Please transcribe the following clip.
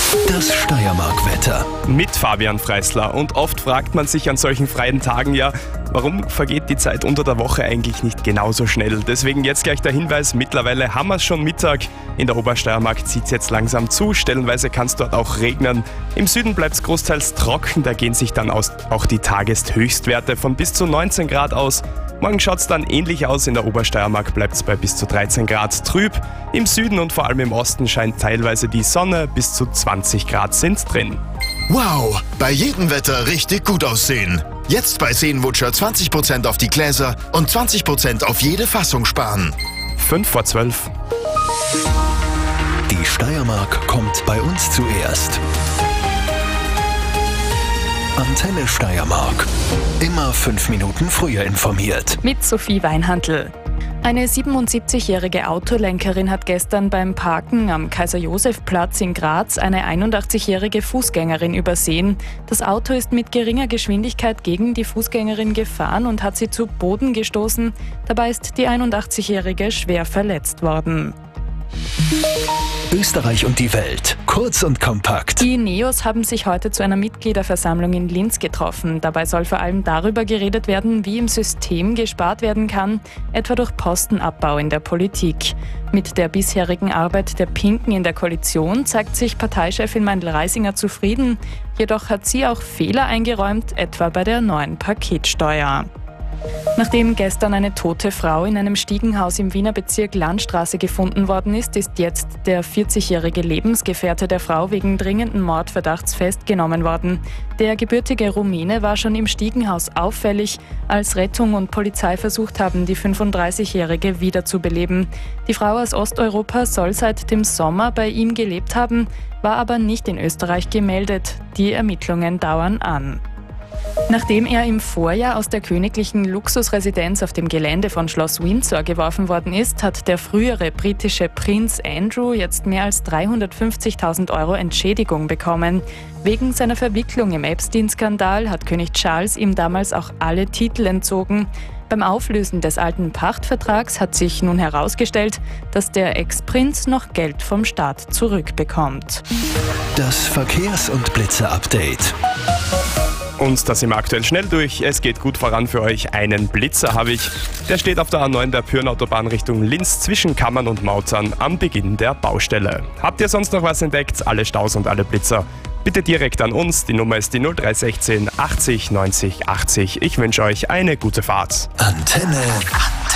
Das Steiermark-Wetter. Mit Fabian Freisler. Und oft fragt man sich an solchen freien Tagen ja, warum vergeht die Zeit unter der Woche eigentlich nicht genauso schnell? Deswegen jetzt gleich der Hinweis, mittlerweile haben wir es schon Mittag. In der Obersteiermark zieht es jetzt langsam zu, stellenweise kann es dort auch regnen. Im Süden bleibt es großteils trocken, da gehen sich dann auch die Tageshöchstwerte von bis zu 19 Grad aus. Morgen schaut es dann ähnlich aus, in der Obersteiermark bleibt es bei bis zu 13 Grad trüb. Im Süden und vor allem im Osten scheint teilweise die Sonne, bis zu 20 Grad sind drin. Wow, bei jedem Wetter richtig gut aussehen. Jetzt bei Seenwutscher 20% auf die Gläser und 20% auf jede Fassung sparen. 5:12. Die Steiermark kommt bei uns zuerst. Antenne Steiermark. Immer 5 Minuten früher informiert. Mit Sophie Weinhandl. Eine 77-jährige Autolenkerin hat gestern beim Parken am Kaiser-Josef-Platz in Graz eine 81-jährige Fußgängerin übersehen. Das Auto ist mit geringer Geschwindigkeit gegen die Fußgängerin gefahren und hat sie zu Boden gestoßen. Dabei ist die 81-jährige schwer verletzt worden. Österreich und die Welt. Kurz und kompakt. Die NEOS haben sich heute zu einer Mitgliederversammlung in Linz getroffen. Dabei soll vor allem darüber geredet werden, wie im System gespart werden kann, etwa durch Postenabbau in der Politik. Mit der bisherigen Arbeit der Pinken in der Koalition zeigt sich Parteichefin Meindl-Reisinger zufrieden. Jedoch hat sie auch Fehler eingeräumt, etwa bei der neuen Paketsteuer. Nachdem gestern eine tote Frau in einem Stiegenhaus im Wiener Bezirk Landstraße gefunden worden ist, ist jetzt der 40-jährige Lebensgefährte der Frau wegen dringenden Mordverdachts festgenommen worden. Der gebürtige Rumäne war schon im Stiegenhaus auffällig, als Rettung und Polizei versucht haben, die 35-jährige wiederzubeleben. Die Frau aus Osteuropa soll seit dem Sommer bei ihm gelebt haben, war aber nicht in Österreich gemeldet. Die Ermittlungen dauern an. Nachdem er im Vorjahr aus der königlichen Luxusresidenz auf dem Gelände von Schloss Windsor geworfen worden ist, hat der frühere britische Prinz Andrew jetzt mehr als 350.000 Euro Entschädigung bekommen. Wegen seiner Verwicklung im Epstein-Skandal hat König Charles ihm damals auch alle Titel entzogen. Beim Auflösen des alten Pachtvertrags hat sich nun herausgestellt, dass der Ex-Prinz noch Geld vom Staat zurückbekommt. Das Verkehrs- und Blitzer-Update. Und das sind wir aktuell schnell durch. Es geht gut voran für euch. Einen Blitzer habe ich. Der steht auf der A9 der Pyrnautobahn Richtung Linz zwischen Kammern und Mautern am Beginn der Baustelle. Habt ihr sonst noch was entdeckt? Alle Staus und alle Blitzer? Bitte direkt an uns. Die Nummer ist die 0316 80 90 80. Ich wünsche euch eine gute Fahrt. Antenne